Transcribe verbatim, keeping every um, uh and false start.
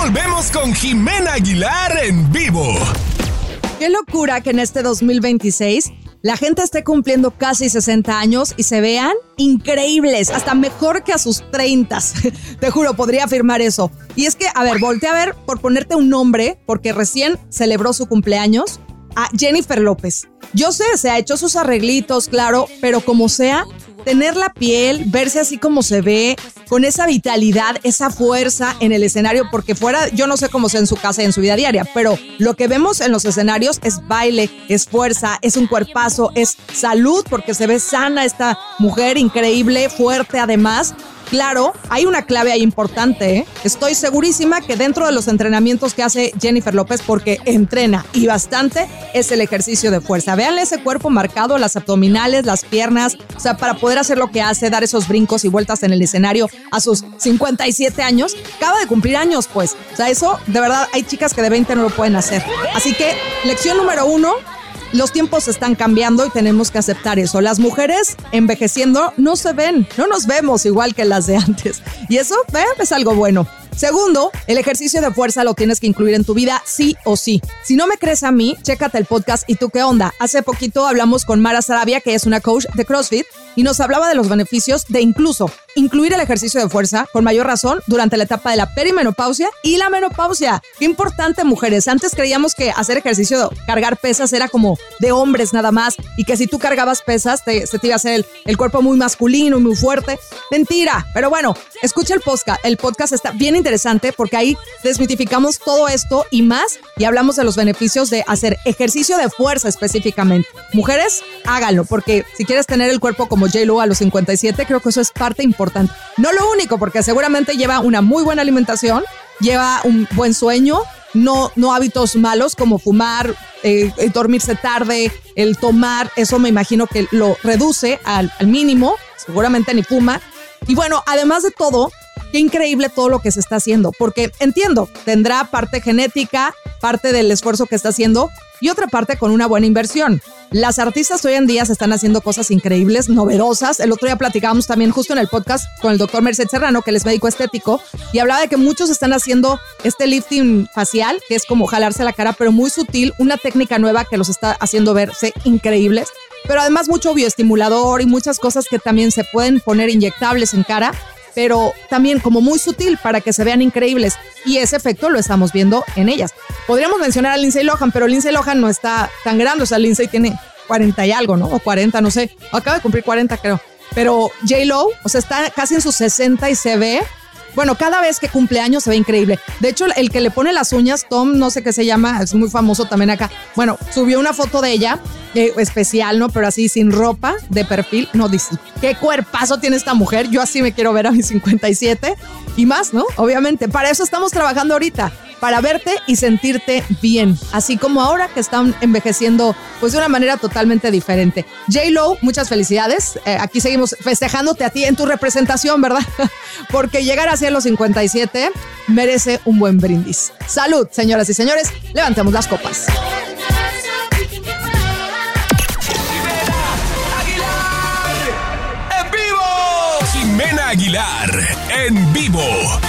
volvemos con Jimena Aguilar en vivo. Qué locura que en este dos mil veintiséis la gente esté cumpliendo casi sesenta años y se vean increíbles, hasta mejor que a sus treinta. Te juro, podría afirmar eso. Y es que, a ver, voltea a ver, por ponerte un nombre, porque recién celebró su cumpleaños, a Jennifer López. Yo sé, se ha hecho sus arreglitos, claro, pero como sea, tener la piel, verse así como se ve, con esa vitalidad, esa fuerza en el escenario, porque fuera, yo no sé cómo sea en su casa y en su vida diaria, pero lo que vemos en los escenarios es baile, es fuerza, es un cuerpazo, es salud, porque se ve sana esta mujer, increíble, fuerte además. Claro, hay una clave ahí importante, ¿eh? Estoy segurísima que dentro de los entrenamientos que hace Jennifer López, porque entrena y bastante, es el ejercicio de fuerza. Véanle ese cuerpo marcado, las abdominales, las piernas, o sea, para poder hacer lo que hace, dar esos brincos y vueltas en el escenario a sus cincuenta y siete años. Acaba de cumplir años, pues. O sea, eso, de verdad, hay chicas que de veinte no lo pueden hacer. Así que, lección número uno, los tiempos están cambiando y tenemos que aceptar eso. Las mujeres envejeciendo no se ven, no nos vemos igual que las de antes. Y eso eh, es algo bueno. Segundo, el ejercicio de fuerza lo tienes que incluir en tu vida sí o sí. Si no me crees a mí, chécate el podcast ¿Y tú qué onda? Hace poquito hablamos con Mara Sarabia, que es una coach de CrossFit, y nos hablaba de los beneficios de incluso incluir el ejercicio de fuerza con mayor razón durante la etapa de la perimenopausia y la menopausia. Qué importante, mujeres. Antes creíamos que hacer ejercicio, cargar pesas era como de hombres nada más y que si tú cargabas pesas te, se te iba a hacer el, el cuerpo muy masculino y muy fuerte. Mentira. Pero bueno, escucha el podcast. El podcast está bien interesante porque ahí desmitificamos todo esto y más y hablamos de los beneficios de hacer ejercicio de fuerza específicamente. Mujeres, háganlo porque si quieres tener el cuerpo como J-Lo a los cincuenta y siete, creo que eso es parte importante. No lo único, porque seguramente lleva una muy buena alimentación, lleva un buen sueño, no, no hábitos malos como fumar, eh, dormirse tarde, el tomar, eso me imagino que lo reduce al, al mínimo, seguramente ni fuma. Y bueno, además de todo, qué increíble todo lo que se está haciendo, porque entiendo, tendrá parte genética, parte del esfuerzo que está haciendo y otra parte con una buena inversión. Las artistas hoy en día se están haciendo cosas increíbles, novedosas. El otro día platicábamos también justo en el podcast con el doctor Merced Serrano, que él es médico estético, y hablaba de que muchos están haciendo este lifting facial, que es como jalarse la cara, pero muy sutil, una técnica nueva que los está haciendo verse increíbles. Pero además mucho bioestimulador y muchas cosas que también se pueden poner inyectables en cara, pero también como muy sutil para que se vean increíbles. Y ese efecto lo estamos viendo en ellas. Podríamos mencionar a Lindsay Lohan, pero Lindsay Lohan no está tan grande. O sea, Lindsay tiene cuarenta y algo, ¿no? O cuarenta, no sé. Acaba de cumplir cuarenta, creo. Pero J-Lo, o sea, está casi en sus sesenta y se ve... Bueno, cada vez que cumple años se ve increíble. De hecho, el que le pone las uñas, Tom, no sé qué se llama, es muy famoso también acá. Bueno, subió una foto de ella, eh, especial, ¿no? Pero así, sin ropa, de perfil. No, dice, ¿qué cuerpazo tiene esta mujer? Yo así me quiero ver a mis cincuenta y siete y más, ¿no? Obviamente, para eso estamos trabajando ahorita. Para verte y sentirte bien, así como ahora que están envejeciendo pues de una manera totalmente diferente. J-Lo, muchas felicidades, eh, aquí seguimos festejándote a ti en tu representación, ¿verdad? Porque llegar hacia los cincuenta y siete merece un buen brindis. Salud, señoras y señores, levantemos las copas. Jimena Aguilar en vivo.